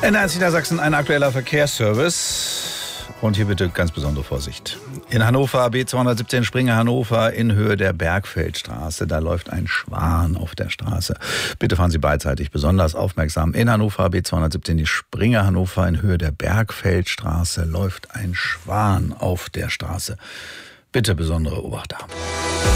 NDR Niedersachsen, ein aktueller Verkehrsservice. Und hier bitte ganz besondere Vorsicht. In Hannover, B217 Springe-Hannover in Höhe der Bergfeldstraße. Da läuft ein Schwan auf der Straße. Bitte fahren Sie beidseitig besonders aufmerksam. In Hannover, B217 die Springe-Hannover in Höhe der Bergfeldstraße läuft ein Schwan auf der Straße. Bitte besondere Obacht haben.